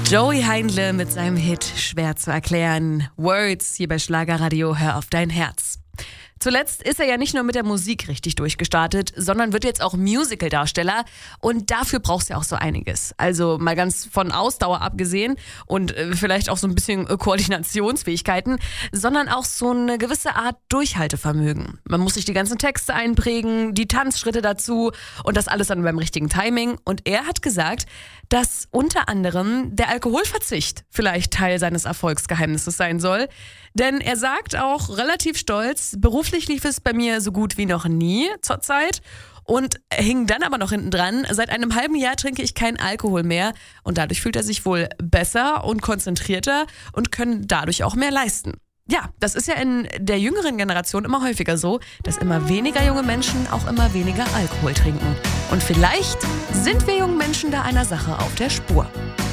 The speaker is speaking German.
Joey Heindle mit seinem Hit Schwer zu erklären. Words hier bei Schlagerradio, hör auf dein Herz. Zuletzt ist er ja nicht nur mit der Musik richtig durchgestartet, sondern wird jetzt auch Musical-Darsteller und dafür brauchst du ja auch so einiges. Also mal ganz von Ausdauer abgesehen und vielleicht auch so ein bisschen Koordinationsfähigkeiten, sondern auch so eine gewisse Art Durchhaltevermögen. Man muss sich die ganzen Texte einprägen, die Tanzschritte dazu und das alles dann beim richtigen Timing. Und er hat gesagt, dass unter anderem der Alkoholverzicht vielleicht Teil seines Erfolgsgeheimnisses sein soll. Denn er sagt auch relativ stolz, beruflich lief es bei mir so gut wie noch nie zurzeit und hing dann aber noch hinten dran. Seit einem halben Jahr trinke ich keinen Alkohol mehr und dadurch fühlt er sich wohl besser und konzentrierter und können dadurch auch mehr leisten. Ja, das ist ja in der jüngeren Generation immer häufiger so, dass immer weniger junge Menschen auch immer weniger Alkohol trinken. Und vielleicht sind wir jungen Menschen da einer Sache auf der Spur.